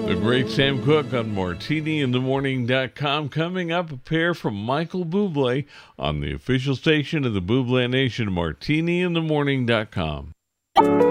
The great Sam Cooke on MartiniInTheMorning.com. Coming up, a pair from Michael Bublé on the official station of the Bublé Nation, MartiniInTheMorning.com.